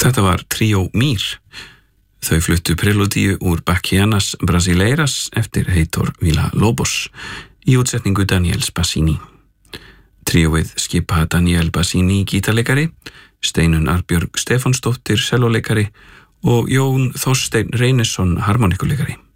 Þetta var Tríó Mír. Þau fluttu prelúdíu úr Bachianas Brasileiras eftir Heitor Villa-Lobos í útsetningu Daniels Bassini. Tríóið skipa Daniel Bassini gítarleikari, Steinunn Arnbjörg Stefánsdóttir sellóleikari og Jón Þorsteinn Reynisson harmonikuleikari.